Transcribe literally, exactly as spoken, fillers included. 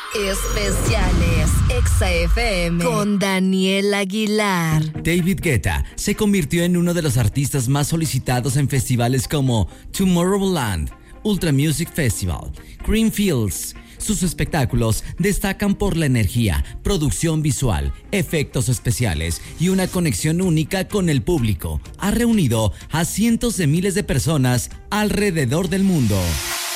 Especiales Exa F M con Daniel Aguilar. David Guetta se convirtió en uno de los artistas más solicitados en festivales como Tomorrowland, Ultra Music Festival, Greenfields. Sus espectáculos destacan por la energía, producción visual, efectos especiales y una conexión única con el público. Ha reunido a cientos de miles de personas alrededor del mundo.